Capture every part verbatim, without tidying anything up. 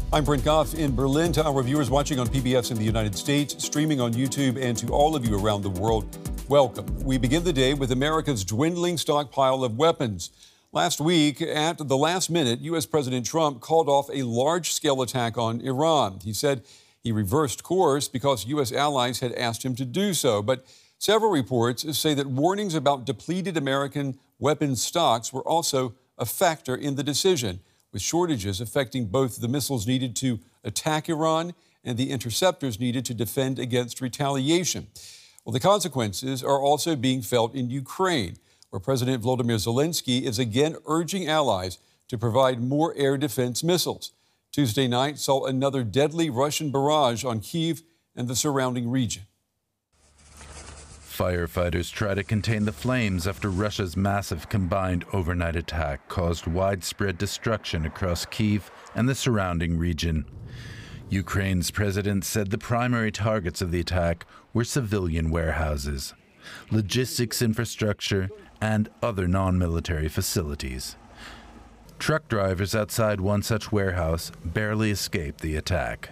I'm Brent Goff in Berlin. To our viewers watching on P B S in the United States, streaming on YouTube, and to all of you around the world, welcome. We begin the day with America's dwindling stockpile of weapons. Last week, at the last minute, U S President Trump called off a large-scale attack on Iran. He said he reversed course because U S allies had asked him to do so. But several reports say that warnings about depleted American weapons stocks were also a factor in the decision, with shortages affecting both the missiles needed to attack Iran and the interceptors needed to defend against retaliation. Well, the consequences are also being felt in Ukraine, where President Volodymyr Zelensky is again urging allies to provide more air defense missiles. Tuesday night saw another deadly Russian barrage on Kyiv and the surrounding region. Firefighters try to contain the flames after Russia's massive combined overnight attack caused widespread destruction across Kyiv and the surrounding region. Ukraine's president said the primary targets of the attack were civilian warehouses, logistics infrastructure, and other non-military facilities. Truck drivers outside one such warehouse barely escaped the attack.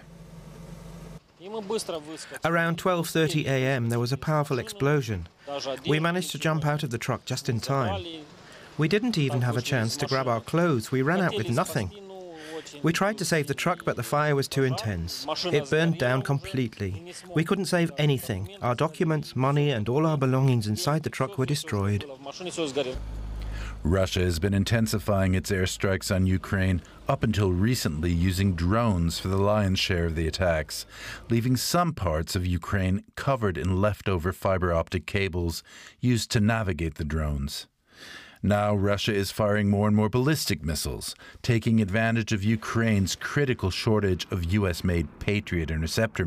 Around twelve thirty a m there was a powerful explosion. We managed to jump out of the truck just in time. We didn't even have a chance to grab our clothes. We ran out with nothing. We tried to save the truck, but the fire was too intense. It burned down completely. We couldn't save anything. Our documents, money, and all our belongings inside the truck were destroyed. Russia has been intensifying its airstrikes on Ukraine up until recently, using drones for the lion's share of the attacks, leaving some parts of Ukraine covered in leftover fiber optic cables used to navigate the drones. Now Russia is firing more and more ballistic missiles, taking advantage of Ukraine's critical shortage of U S-made Patriot interceptor